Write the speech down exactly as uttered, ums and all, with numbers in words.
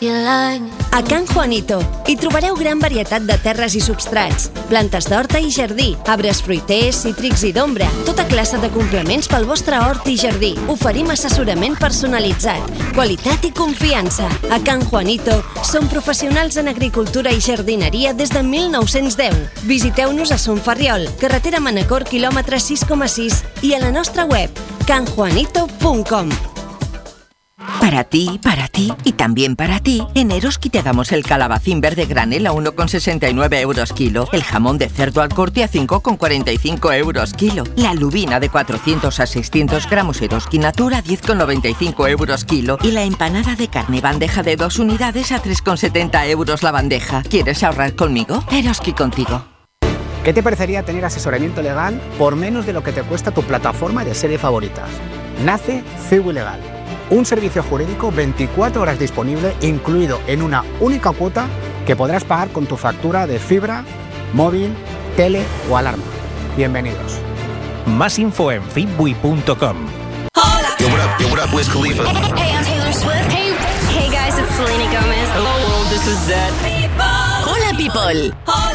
A Can Juanito hi trobareu gran varietat de terres i substrats, plantes d'horta i jardí, arbres fruiters, cítrics i d'ombra, tota classe de complements pel vostre hort i jardí. Oferim assessorament personalitzat, qualitat i confiança. A Can Juanito som professionals en agricultura i jardineria des de mil nou-cents deu. Visiteu-nos a Son Ferriol, carretera Manacor, quilòmetre sis coma sis, i a la nostra web can juanito punto com. Para ti, para ti y también para ti, en Eroski te damos el calabacín verde granel a uno con sesenta y nueve euros kilo, el jamón de cerdo al corte a cinco con cuarenta y cinco euros kilo, la lubina de cuatrocientos a seiscientos gramos Eroski Natura a diez con noventa y cinco euros kilo y la empanada de carne bandeja de dos unidades a tres con setenta euros la bandeja. ¿Quieres ahorrar conmigo? Eroski contigo. ¿Qué te parecería tener asesoramiento legal por menos de lo que te cuesta tu plataforma de serie favoritas? Nace Cibu Legal. Un servicio jurídico veinticuatro horas disponible, incluido en una única cuota que podrás pagar con tu factura de fibra, móvil, tele o alarma. Bienvenidos. Más info en fitbui punto com. Hola. Yo, what up? Yo, what up? Wiz Khalifa. Hey, I'm Taylor Swift. Hey, hey guys, it's Selena Gomez. Hello, world. This is Zed. Hola, people. Hola.